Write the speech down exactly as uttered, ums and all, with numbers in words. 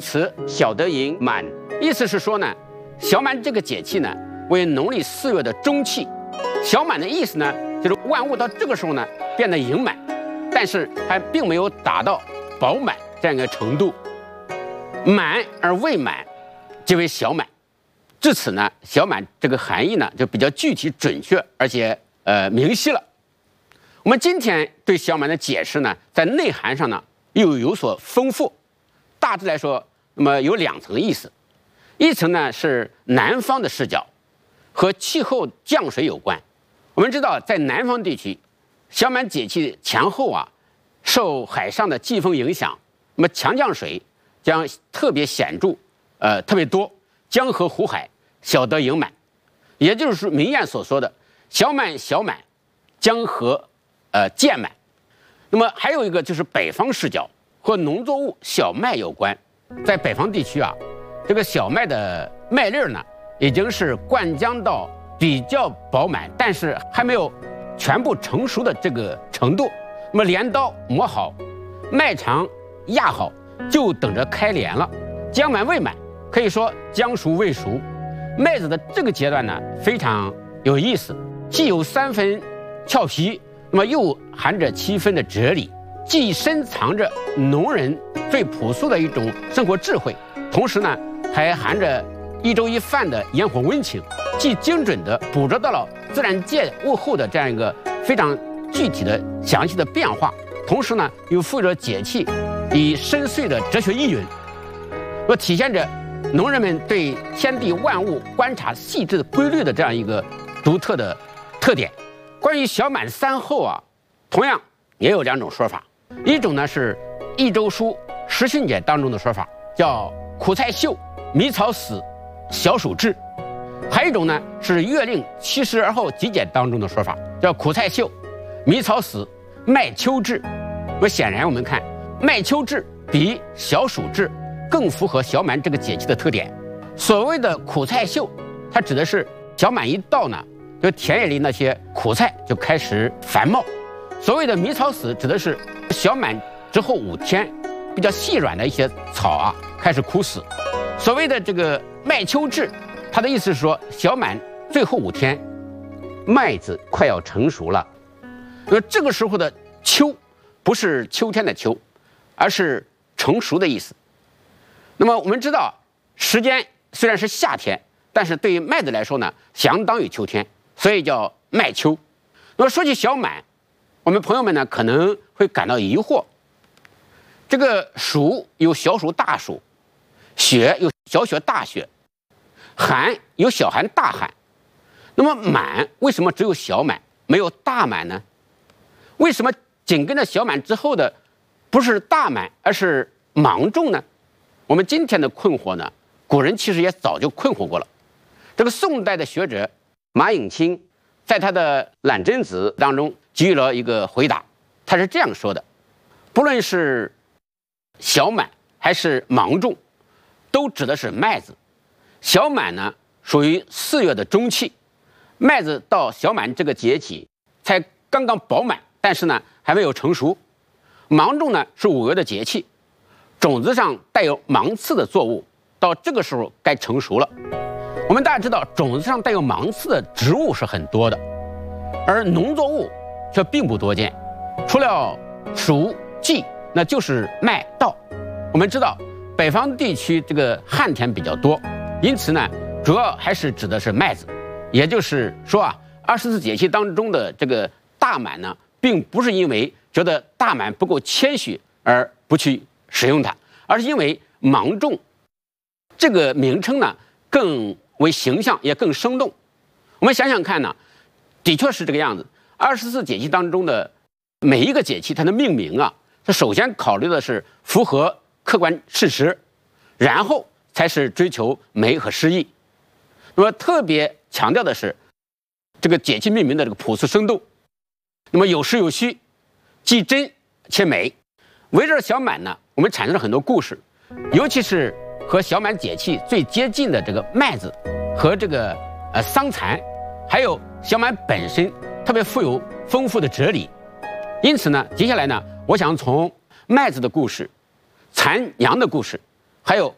词小得盈满，意思是说呢，小满这个节气呢为农历四月的中气。小满的意思呢，就是万物到这个时候呢变得盈满，但是还并没有达到饱满这样一个程度。满而未满，即为小满。至此呢，小满这个含义呢就比较具体准确，而且呃明晰了。我们今天对小满的解释呢，在内涵上呢又有所丰富。大致来说，那么有两层意思，一层呢是南方的视角，和气候降水有关。我们知道，在南方地区，小满节气前后啊，受海上的季风影响，那么强降水将特别显著，呃，特别多，江河湖海小得盈满，也就是民谚所说的“小满小满，江河呃渐满”。那么还有一个就是北方视角，和农作物小麦有关。在北方地区啊，这个小麦的麦粒呢，已经是灌浆到比较饱满，但是还没有全部成熟的这个程度。那么镰刀磨好，麦场压好，就等着开镰了。将满未满，可以说将熟未熟。麦子的这个阶段呢，非常有意思，既有三分俏皮，那么又含着七分的哲理，既深藏着农人最朴素的一种生活智慧，同时呢，还含着一粥一饭的烟火温情，既精准地捕捉到了自然界物候的这样一个非常具体的详细的变化，同时呢，又富着节气以深邃的哲学意蕴，我体现着农人们对天地万物观察细致的规律的这样一个独特的特点。关于小满三候啊，同样也有两种说法，一种呢是一周书时训解当中的说法，叫苦菜秀，迷草死，小暑至；还有一种呢是月令七十而后集解当中的说法，叫苦菜秀，迷草死，麦秋至。那么显然我们看麦秋至比小暑至更符合小满这个节气的特点。所谓的苦菜秀，它指的是小满一到呢，就田野里那些苦菜就开始繁茂。所谓的迷草死，指的是小满之后五天，比较细软的一些草啊开始枯死。所谓的这个麦秋至，它的意思是说小满最后五天，麦子快要成熟了。那这个时候的秋，不是秋天的秋，而是成熟的意思。那么我们知道，时间虽然是夏天，但是对于麦子来说呢，相当于秋天，所以叫麦秋。那么说起小满，我们朋友们呢可能会感到疑惑，这个暑有小暑大暑，雪有小雪大雪，寒有小寒大寒，那么满为什么只有小满没有大满呢？为什么紧跟着小满之后的不是大满而是芒种呢？我们今天的困惑呢，古人其实也早就困惑过了。这个宋代的学者马颖清在他的《懒真子》当中给予了一个回答，他是这样说的：不论是小满还是芒种，都指的是麦子。小满呢属于四月的中气，麦子到小满这个节气才刚刚饱满，但是呢还没有成熟。芒种呢是五月的节气，种子上带有芒刺的作物到这个时候该成熟了。我们大家知道，种子上带有芒刺的植物是很多的，而农作物却并不多见，除了黍、稷，那就是麦稻。我们知道北方地区这个旱田比较多，因此呢主要还是指的是麦子。也就是说啊，二十四节气当中的这个大满呢，并不是因为觉得大满不够谦虚而不去使用它，而是因为芒种这个名称呢更为形象，也更生动。我们想想看呢，的确是这个样子。二十四节气当中的每一个节气，它的命名啊，它首先考虑的是符合客观事实，然后才是追求美和诗意。那么特别强调的是这个节气命名的这个朴素生动，那么有实有虚，既真且美。围绕小满呢，我们产生了很多故事，尤其是和小满节气最接近的这个麦子和这个呃桑蚕，还有小满本身特别富有丰富的哲理。因此呢，接下来呢，我想从麦子的故事、蚕娘的故事，还有